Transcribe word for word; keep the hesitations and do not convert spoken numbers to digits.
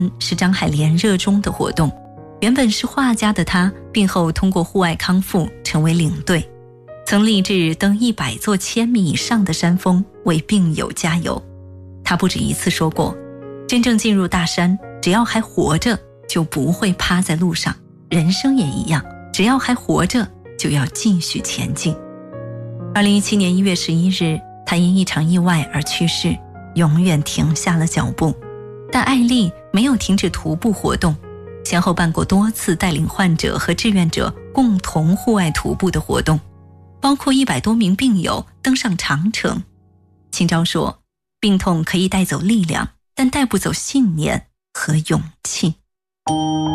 是张海莲热衷的活动。原本是画家的他，病后通过户外康复成为领队，曾立志登一百座千米以上的山峰为病友加油。他不止一次说过，真正进入大山，只要还活着就不会趴在路上，人生也一样，只要还活着就要继续前进。二零一七年一月十一日，他因一场意外而去世，永远停下了脚步。但艾丽没有停止徒步活动，先后办过多次带领患者和志愿者共同户外徒步的活动，包括一百多名病友登上长城。清照说，病痛可以带走力量，但带不走信念和勇气。